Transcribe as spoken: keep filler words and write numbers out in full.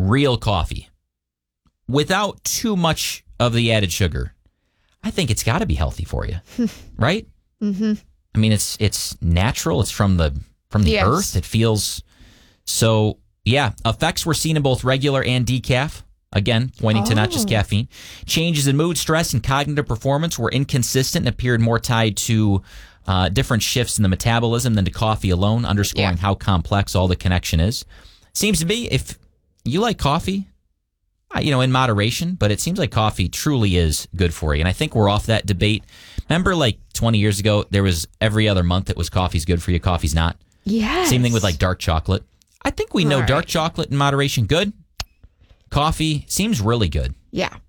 real coffee without too much of the added sugar, I think it's got to be healthy for you, right? Mm-hmm. I mean, it's it's natural. It's from the from the Yes. earth. It feels so. Yeah, effects were seen in both regular and decaf. Again, pointing to not just Oh. caffeine. Changes in mood, stress, and cognitive performance were inconsistent and appeared more tied to uh, different shifts in the metabolism than to coffee alone, underscoring Yeah. how complex all the connection is. Seems to be, if you like coffee, uh, you know, in moderation, but it seems like coffee truly is good for you. And I think we're off that debate. Remember, like twenty years ago, there was every other month it was coffee's good for you, coffee's not. Yes. Same thing with like dark chocolate. I think we know Right. dark chocolate in moderation, good. Coffee seems really good. Yeah.